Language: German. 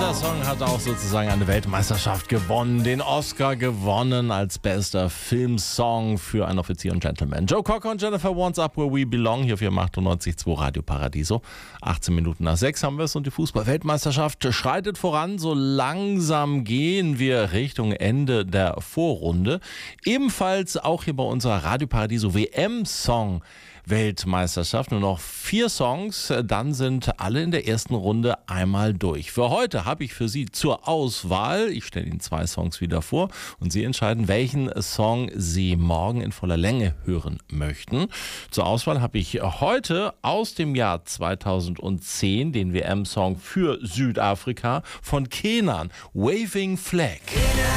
Dieser Song hat auch sozusagen eine Weltmeisterschaft gewonnen, den Oscar gewonnen als bester Filmsong für einen Offizier und Gentleman. Joe Cocker und Jennifer Warnes Up Where We Belong hier auf ihrem 98.2 Radio Paradiso. 18 Minuten nach 6 haben wir es und die Fußball-Weltmeisterschaft schreitet voran. So langsam gehen wir Richtung Ende der Vorrunde. Ebenfalls auch hier bei unserer Radio Paradiso WM-Song Weltmeisterschaft. Nur noch 4 Songs, dann sind alle in der ersten Runde einmal durch. Für heute habe ich für Sie zur Auswahl, ich stelle Ihnen 2 Songs wieder vor und Sie entscheiden, welchen Song Sie morgen in voller Länge hören möchten. Zur Auswahl habe ich heute aus dem Jahr 2010 den WM-Song für Südafrika von Kenan, Waving Flag.